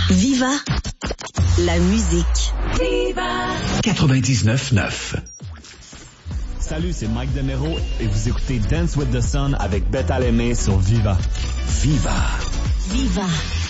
Viva la musique. Viva 99.9. Salut, c'est Mike Demero et vous écoutez Dance with the Sun avec Beth Alemé sur Viva. Viva. Viva